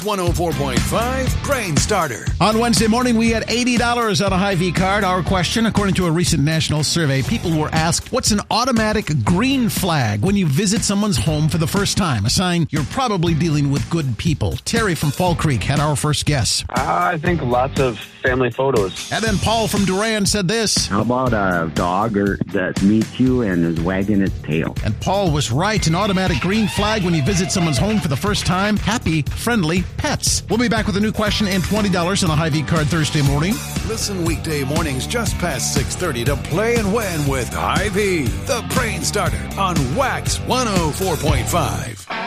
104.5 Brain Starter. On Wednesday morning, we had $80 on a Hy-Vee card. Our question, according to a recent national survey, people were asked, what's an automatic green flag when you visit someone's home for the first time? A sign you're probably dealing with good people. Terry from Fall Creek had our first guess. I think lots of family photos. And then Paul from Duran said this. How about a dog that meets you and is wagging its tail? And Paul was right. An automatic green flag when you visit someone's home for the first time. Happy, friendly pets. We'll be back with a new question and $20 on a Hy-Vee card Thursday morning. Listen weekday mornings just past 6:30 to play and win with Hy-Vee, the Brain Starter on Wax 104.5.